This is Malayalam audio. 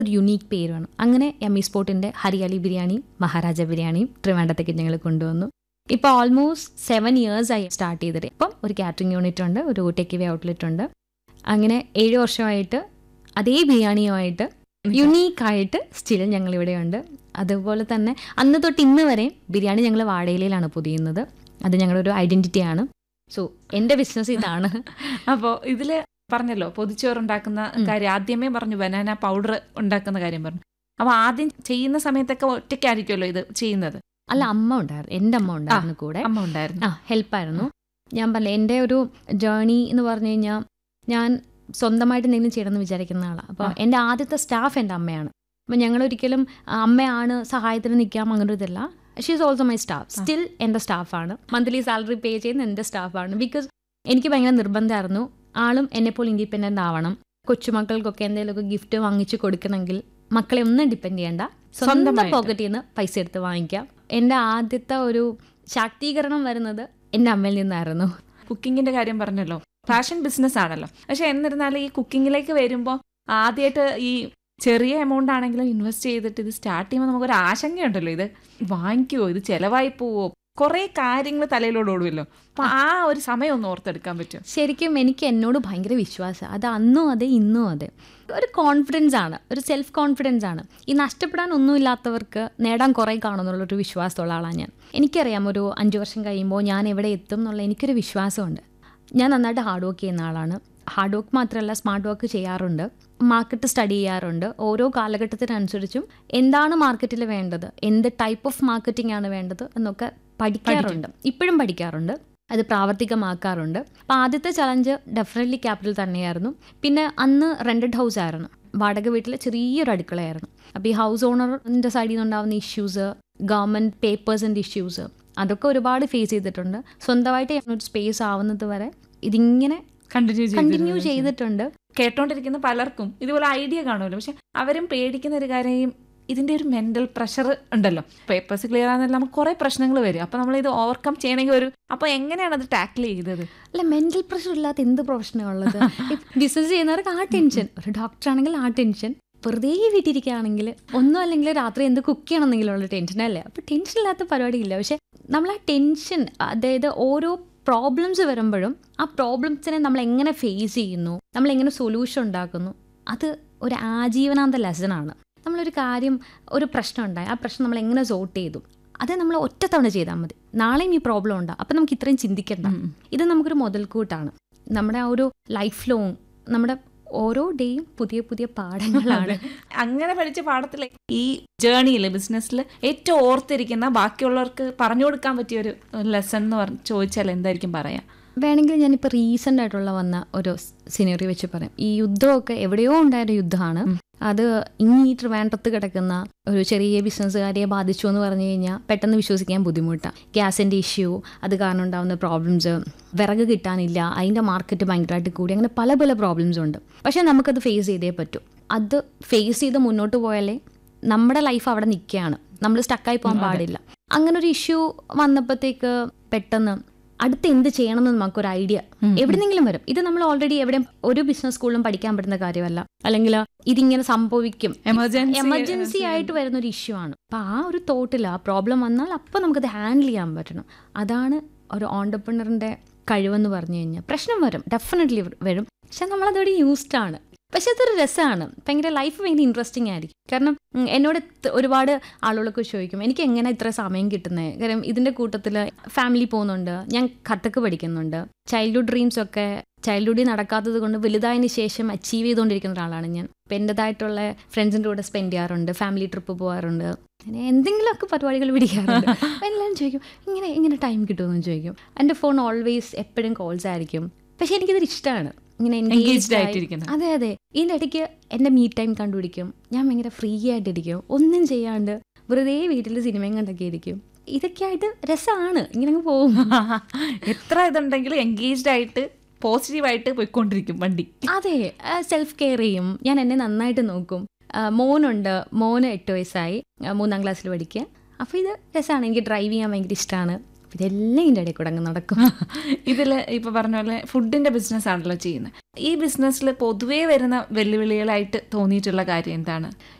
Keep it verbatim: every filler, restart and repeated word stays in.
ഒരു യുണീക്ക് പേര് വേണം. അങ്ങനെ എമ്മി സ്പോട്ടിൻ്റെ ഹരിയാലി ബിരിയാണിയും മഹാരാജ ബിരിയാണിയും ട്രിവാൻഡ്രത്തേക്ക് ഞങ്ങൾ കൊണ്ടുവന്നു. ഇപ്പോൾ ഓൾമോസ്റ്റ് സെവൻ ഇയേഴ്സ് ആയി സ്റ്റാർട്ട് ചെയ്തിട്ട്. ഇപ്പം ഒരു കാറ്ററിംഗ് യൂണിറ്റ് ഉണ്ട്, ഒരു ടേക്ക് അവേ ഔട്ട്ലെറ്റ് ഉണ്ട്. അങ്ങനെ ഏഴ് വർഷമായിട്ട് അതേ ബിരിയാണിയുമായിട്ട് യുണീക്കായിട്ട് സ്റ്റിൽ ഞങ്ങളിവിടെയുണ്ട്. അതുപോലെ തന്നെ അന്ന് തൊട്ട് ഇന്ന് വരെ ബിരിയാണി ഞങ്ങൾ വാഴയിലയിലാണ് പൊതിയുന്നത്. അത് ഞങ്ങളുടെ ഒരു ഐഡൻറ്റിറ്റിയാണ്. സോ എൻ്റെ ബിസിനസ് ഇതാണ്. അപ്പോൾ ഇതിൽ പറഞ്ഞല്ലോ പൊതിച്ചോറുണ്ടാക്കുന്ന കാര്യം, ആദ്യമേ പറഞ്ഞു ബനാന പൗഡർ ഉണ്ടാക്കുന്ന കാര്യം പറഞ്ഞു. അപ്പോൾ ആദ്യം ചെയ്യുന്ന സമയത്തൊക്കെ ഒറ്റയ്ക്കായിരിക്കുമല്ലോ ഇത് ചെയ്യുന്നത്? അല്ല, അമ്മ ഉണ്ടായിരുന്നു, എൻ്റെ അമ്മ ഉണ്ടായിരുന്നു കൂടെ. അമ്മ ഉണ്ടായിരുന്നു, ആ ഹെൽപ്പായിരുന്നു. ഞാൻ പറഞ്ഞില്ല, എൻ്റെ ഒരു ജേർണി എന്ന് പറഞ്ഞു കഴിഞ്ഞാൽ ഞാൻ സ്വന്തമായിട്ട് എന്തെങ്കിലും ചെയ്യണമെന്ന് വിചാരിക്കുന്ന ആളാണ്. അപ്പോൾ എൻ്റെ ആദ്യത്തെ സ്റ്റാഫ് എൻ്റെ അമ്മയാണ്. അപ്പം ഞങ്ങളൊരിക്കലും അമ്മയാണ് സഹായത്തിന് നിൽക്കാം അങ്ങനെ ഒരു ഇതല്ല. She is also my staff. Still എൻ്റെ സ്റ്റാഫാണ്. മന്ത്ലി സാലറി പേ ചെയ്യുന്ന എൻ്റെ സ്റ്റാഫാണ്. ബിക്കോസ് എനിക്ക് ഭയങ്കര നിർബന്ധമായിരുന്നു ആളും എന്നെപ്പോലെ ഇൻഡിപെൻഡൻ്റ് ആവണം. കൊച്ചുമക്കൾക്കൊക്കെ എന്തെങ്കിലുമൊക്കെ ഗിഫ്റ്റ് വാങ്ങിച്ച് കൊടുക്കണമെങ്കിൽ മക്കളെ ഒന്നും ഡിപ്പെൻഡ് ചെയ്യേണ്ട, സ്വന്തം പോക്കറ്റിൽ നിന്ന് പൈസ എടുത്ത് വാങ്ങിക്കാം. എൻ്റെ ആദ്യത്തെ ഒരു ശാക്തീകരണം വരുന്നത് എൻ്റെ അമ്മയിൽ നിന്നായിരുന്നു. കുക്കിങ്ങിൻ്റെ കാര്യം പറഞ്ഞല്ലോ, ഫാഷൻ ബിസിനസ് ആണല്ലോ. പക്ഷെ എന്നിരുന്നാലും ഈ കുക്കിങ്ങിലേക്ക് വരുമ്പോൾ ആദ്യമായിട്ട് ഈ ചെറിയ എമൗണ്ട് ആണെങ്കിലും ഇൻവെസ്റ്റ് ചെയ്തിട്ട് ഇത് സ്റ്റാർട്ട് ചെയ്യുമ്പോൾ നമുക്കൊരു ആശങ്കയുണ്ടല്ലോ, ഇത് വാങ്ങിക്കുമോ, ഇത് ചിലവായി പോവോ, കുറേ കാര്യങ്ങൾ തലയിലോട് ഓടുമല്ലോ. അപ്പം ആ ഒരു സമയം ഒന്ന് ഓർത്തെടുക്കാൻ പറ്റും. ശരിക്കും എനിക്ക് എന്നോട് ഭയങ്കര വിശ്വാസം. അത് അന്നും അതെ ഇന്നും അതെ. ഒരു കോൺഫിഡൻസ് ആണ്, ഒരു സെൽഫ് കോൺഫിഡൻസ് ആണ്. ഈ നഷ്ടപ്പെടാൻ ഒന്നുമില്ലാത്തവർക്ക് നേടാൻ കുറേ കാണുമെന്നുള്ളൊരു വിശ്വാസമുള്ള ആളാണ് ഞാൻ. എനിക്കറിയാം ഒരു അഞ്ച് വർഷം കഴിയുമ്പോൾ ഞാൻ എവിടെ എത്തും എന്നുള്ള എനിക്കൊരു വിശ്വാസമുണ്ട്. ഞാൻ നന്നായിട്ട് ഹാർഡ് വർക്ക് ചെയ്യുന്ന ആളാണ്. ഹാർഡ് വർക്ക് മാത്രമല്ല, സ്മാർട്ട് വർക്ക് ചെയ്യാറുണ്ട്, മാർക്കറ്റ് സ്റ്റഡി ചെയ്യാറുണ്ട്. ഓരോ കാലഘട്ടത്തിനനുസരിച്ചും എന്താണ് മാർക്കറ്റിൽ വേണ്ടത്, എന്ത് ടൈപ്പ് ഓഫ് മാർക്കറ്റിംഗ് ആണ് വേണ്ടത് എന്നൊക്കെ പഠിക്കാറുണ്ട്. ഇപ്പോഴും പഠിക്കാറുണ്ട്, അത് പ്രാവർത്തികമാക്കാറുണ്ട്. അപ്പോൾ ആദ്യത്തെ ചലഞ്ച് ഡെഫിനറ്റ്ലി ക്യാപിറ്റൽ തന്നെയായിരുന്നു. പിന്നെ അന്ന് റെൻറ്റഡ് ഹൗസ് ആയിരുന്നു, വാടക വീട്ടിൽ ചെറിയൊരു അടുക്കളയായിരുന്നു. അപ്പോൾ ഈ ഹൗസ് ഓണറിൻ്റെ സൈഡിൽ നിന്നുണ്ടാകുന്ന ഇഷ്യൂസ്, ഗവൺമെൻറ് പേപ്പേഴ്സിൻ്റെ ഇഷ്യൂസ്, അതൊക്കെ ഒരുപാട് ഫേസ് ചെയ്തിട്ടുണ്ട്. സ്വന്തമായിട്ട് ഒരു സ്പേസ് ആവുന്നത് വരെ ഇതിങ്ങനെ കണ്ടിന്യൂ കണ്ടിന്യൂ ചെയ്തിട്ടുണ്ട്. കേട്ടോണ്ടിരിക്കുന്ന പലർക്കും ഇതുപോലെ ഐഡിയ കാണുമല്ലോ, പക്ഷെ അവരും പേടിക്കുന്ന ഒരു കാര്യം ഇതിൻ്റെ ഒരു മെൻ്റൽ പ്രഷർ ഉണ്ടല്ലോ. പേപ്പേഴ്സ് ക്ലിയർ ആകുന്നതിൽ നമുക്ക് കുറേ പ്രശ്നങ്ങൾ വരും. അപ്പോൾ നമ്മൾ ഇത് ഓവർകം ചെയ്യണമെങ്കിൽ ഒരു അപ്പോൾ എങ്ങനെയാണ് അത് ടാക്കിൾ ചെയ്തത്? അല്ല, മെൻ്റൽ പ്രഷർ ഇല്ലാത്ത എന്ത് പ്രൊഫഷനാണുള്ളത്? ബിസിനസ് ചെയ്യുന്നവർക്ക് ആ ടെൻഷൻ, ഒരു ഡോക്ടർ ആണെങ്കിൽ ആ ടെൻഷൻ, വെറുതെ വീട്ടിരിക്കുകയാണെങ്കിൽ ഒന്നും അല്ലെങ്കിൽ രാത്രി എന്ത് കുക്ക് ചെയ്യണമെന്നെങ്കിലുള്ള ടെൻഷൻ അല്ലേ. അപ്പോൾ ടെൻഷൻ ഇല്ലാത്ത പരിപാടിയില്ല. പക്ഷെ നമ്മൾ ആ ടെൻഷൻ, അതായത് ഓരോ പ്രോബ്ലംസ് വരുമ്പോഴും ആ പ്രോബ്ലംസിനെ നമ്മൾ എങ്ങനെ ഫേസ് ചെയ്യുന്നു, നമ്മൾ എങ്ങനെ സൊല്യൂഷൻ ഉണ്ടാക്കുന്നു, അത് ഒരു ആജീവനാന്ത ലെസണാണ്. നമ്മളൊരു കാര്യം, ഒരു പ്രശ്നം ഉണ്ടായി, ആ പ്രശ്നം നമ്മൾ എങ്ങനെ സോർട്ട് ചെയ്തു, അത് നമ്മൾ ഒറ്റത്തവണ ചെയ്താൽ മതി. നാളെയും ഈ പ്രോബ്ലം ഉണ്ടാകും, അപ്പം നമുക്ക് ഇത്രയും ചിന്തിക്കണ്ട. ഇത് നമുക്കൊരു മുതൽക്കൂട്ടാണ്. നമ്മുടെ ആ ഒരു ലൈഫ് ലോങ്, നമ്മുടെ ഓരോ ഡേയും പുതിയ പുതിയ പാഠങ്ങളാണ്. അങ്ങനെ പഠിച്ച പാഠത്തിൽ ഈ ജേർണിയിൽ ബിസിനസ്സിൽ ഏറ്റവും ഓർത്തിരിക്കുന്ന, ബാക്കിയുള്ളവർക്ക് പറഞ്ഞു കൊടുക്കാൻ പറ്റിയ ഒരു ലെസൺ എന്ന് പറഞ്ഞ് ചോദിച്ചാൽ എന്തായിരിക്കും പറയാം? വേണമെങ്കിൽ ഞാനിപ്പോൾ റീസെൻ്റ് ആയിട്ടുള്ള വന്ന ഒരു സിനറി വെച്ച് പറയാം. ഈ യുദ്ധമൊക്കെ എവിടെയോ ഉണ്ടായൊരു യുദ്ധമാണ്. അത് ഇനി ഈ ട്രിവാൻഡ്രത്ത് കിടക്കുന്ന ഒരു ചെറിയ ബിസിനസ്സുകാരിയെ ബാധിച്ചു എന്ന് പറഞ്ഞു കഴിഞ്ഞാൽ പെട്ടെന്ന് വിശ്വസിക്കാൻ ബുദ്ധിമുട്ടാണ്. ഗ്യാസിൻ്റെ ഇഷ്യൂ, അത് കാരണം ഉണ്ടാകുന്ന പ്രോബ്ലംസ്, വിറക് കിട്ടാനില്ല, അതിൻ്റെ മാർക്കറ്റ് ഭയങ്കരമായിട്ട് കൂടി, അങ്ങനെ പല പല പ്രോബ്ലംസ് ഉണ്ട്. പക്ഷേ നമുക്കത് ഫേസ് ചെയ്തേ പറ്റൂ. അത് ഫേസ് ചെയ്ത് മുന്നോട്ട് പോയാലേ നമ്മുടെ ലൈഫ് അവിടെ നിൽക്കുകയാണ്, നമ്മൾ സ്റ്റക്കായി പോകാൻ പാടില്ല. അങ്ങനെ ഒരു ഇഷ്യൂ വന്നപ്പോഴത്തേക്ക് പെട്ടെന്ന് അടുത്ത് എന്ത് ചെയ്യണമെന്ന് നമുക്കൊരു ഐഡിയ എവിടെന്നെങ്കിലും വരും. ഇത് നമ്മൾ ഓൾറെഡി എവിടെയും ഒരു ബിസിനസ് സ്കൂളിലും പഠിക്കാൻ പറ്റുന്ന കാര്യമല്ല, അല്ലെങ്കിൽ ഇതിങ്ങനെ സംഭവിക്കും, എമർജൻസി ആയിട്ട് വരുന്ന ഒരു ഇഷ്യൂ ആണ്. അപ്പം ആ ഒരു തോട്ടിൽ ആ പ്രോബ്ലം വന്നാൽ അപ്പം നമുക്കത് ഹാൻഡിൽ ചെയ്യാൻ പറ്റണം. അതാണ് ഒരു ഓൺടർപ്രണറിൻ്റെ കഴിവെന്ന് പറഞ്ഞു കഴിഞ്ഞാൽ. പ്രശ്നം വരും, ഡെഫിനറ്റ്ലി വരും, പക്ഷെ നമ്മളതോടെ യൂസ്ഡ് ആണ്. പക്ഷെ അതൊരു രസമാണ്, ഭയങ്കര ലൈഫ് ഭയങ്കര ഇൻട്രസ്റ്റിംഗ് ആയിരിക്കും. കാരണം എന്നോട് ഒരുപാട് ആളുകളൊക്കെ ചോദിക്കും എനിക്ക് എങ്ങനെ ഇത്ര സമയം കിട്ടുന്നത്. കാരണം ഇതിൻ്റെ കൂട്ടത്തിൽ ഫാമിലി പോകുന്നുണ്ട്, ഞാൻ കഥക്ക് പഠിക്കുന്നുണ്ട്, ചൈൽഡ്ഹുഡ് ഡ്രീംസ് ഒക്കെ ചൈൽഡ്ഹുഡിൽ നടക്കാത്തത് കൊണ്ട് വലുതായതിനു ശേഷം അച്ചീവ് ചെയ്തുകൊണ്ടിരിക്കുന്ന ഒരാളാണ് ഞാൻ. അപ്പം എൻ്റെതായിട്ടുള്ള ഫ്രണ്ട്സിൻ്റെ കൂടെ സ്പെൻഡ് ചെയ്യാറുണ്ട്, ഫാമിലി ട്രിപ്പ് പോകാറുണ്ട്, അങ്ങനെ എന്തെങ്കിലുമൊക്കെ പരിപാടികൾ പിടിക്കാറുണ്ട്. അപ്പം എല്ലാവരും ചോദിക്കും ഇങ്ങനെ ഇങ്ങനെ ടൈം കിട്ടുമെന്ന് ചോദിക്കും. എൻ്റെ ഫോൺ ഓൾവേസ് എപ്പോഴും കോൾസ് ആയിരിക്കും. പക്ഷെ എനിക്കിതൊരു ഇഷ്ടമാണ്, ഇങ്ങനെ എൻഗേജ്ഡ് ആയിട്ടിരിക്കുന്നത്. അതെ അതെ ഇതിൻ്റെ ഇടയ്ക്ക് എൻ്റെ മീ ടൈം കണ്ടുപിടിക്കും. ഞാൻ ഭയങ്കര ഫ്രീ ആയിട്ടിരിക്കും, ഒന്നും ചെയ്യാണ്ട് വെറുതെ വീട്ടിൽ സിനിമയും കണ്ടൊക്കെ ഇരിക്കും. ഇതൊക്കെ ആയിട്ട് രസമാണ്, ഇങ്ങനെ പോകും. എത്ര ഇതുണ്ടെങ്കിലും എൻഗേജ്ഡ് ആയിട്ട് പോസിറ്റീവായിട്ട് പോയിക്കൊണ്ടിരിക്കും വണ്ടി. അതെ, സെൽഫ് കെയർ ചെയ്യും, ഞാൻ എന്നെ നന്നായിട്ട് നോക്കും. മോനുണ്ട്, മോന് എട്ട് വയസ്സായി, മൂന്നാം ക്ലാസ്സിൽ പഠിക്കുക. അപ്പോൾ ഇത് രസമാണ്. എനിക്ക് ഡ്രൈവ് ചെയ്യാൻ ഭയങ്കര ഇഷ്ടമാണ്, ഇതെല്ലാം ഇതിൻ്റെ ഇടയിൽ കൂടെ അങ്ങ് നടക്കും. ഇതിൽ ഇപ്പോൾ പറഞ്ഞ പോലെ ഫുഡിൻ്റെ ബിസിനസ് ആണല്ലോ ചെയ്യുന്നത്. ഈ ബിസിനസ്സിൽ പൊതുവേ വരുന്ന വെല്ലുവിളികളായിട്ട് തോന്നിയിട്ടുള്ള കാര്യം എന്താണ്?